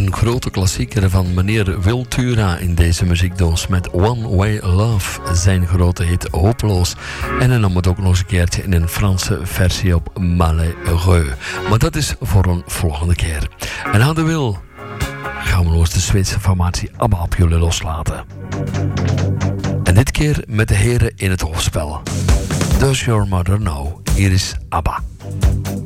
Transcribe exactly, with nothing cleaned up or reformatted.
Een grote klassieker van meneer Wiltura in deze muziekdoos met One Way Love, zijn grote hit Hopeloos. En hij nam het ook nog eens een keertje in een Franse versie op Malheureux. Maar dat is voor een volgende keer. En aan de wil gaan we nog eens de Zweedse formatie ABBA op jullie loslaten. En dit keer met de heren in het hoofdspel. Does Your Mother Know? Hier is ABBA.